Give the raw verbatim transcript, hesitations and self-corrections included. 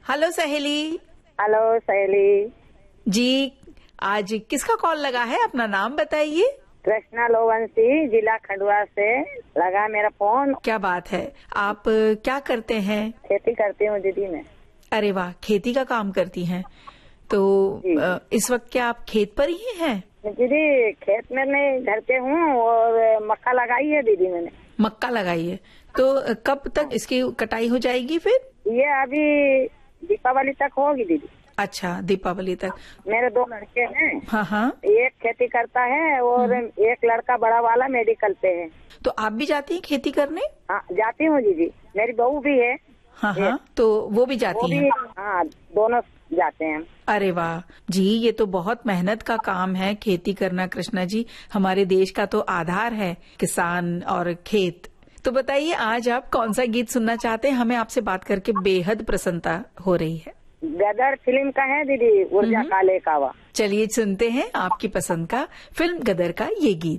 Hello सहेली। Hello सहेली जी, आज किसका कॉल लगा है? अपना नाम बताइए। कृष्णा लोवंशी, जिला खंडवा से लगा मेरा फोन। क्या बात है, आप क्या करते हैं? खेती करती हूँ दीदी मैं। अरे वाह, खेती का काम करती हैं। तो इस वक्त क्या आप खेत पर ही हैं? दीदी खेत में नहीं, घर पे हूँ और मक्का लगाई है दीदी मैंने। मक्का लगाई है, तो कब तक इसकी कटाई हो जाएगी फिर? ये अभी दीपावली तक होगी दीदी। अच्छा, दीपावली तक। मेरे दो लड़के हैं। हाँ हाँ। एक खेती करता है और एक लड़का बड़ा वाला मेडिकल पे है। तो आप भी जाती हैं खेती करने? हाँ जाती हूँ दीदी, मेरी बहू भी है। हाँ हाँ, तो वो भी जाती वो भी, हैं? हाँ दोनों जाते हैं। अरे वाह जी, ये तो बहुत मेहनत का काम है खेती करना कृष्णा जी। हमारे देश का तो आधार है किसान और खेत। तो बताइए, आज आप कौन सा गीत सुनना चाहते हैं? हमें आपसे बात करके बेहद प्रसन्नता हो रही है। गदर फिल्म का है दीदी, ऊर्जा काले कावा। चलिए सुनते हैं आपकी पसंद का फिल्म गदर का ये गीत।